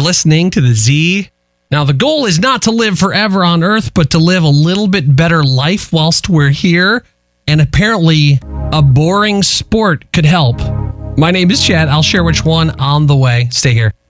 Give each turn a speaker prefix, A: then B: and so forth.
A: listening to the Z. Now, the goal is not to live forever on Earth, but to live a little bit better life whilst we're here. And apparently, a boring sport could help. My name is Chad. I'll share which one on the way. Stay here.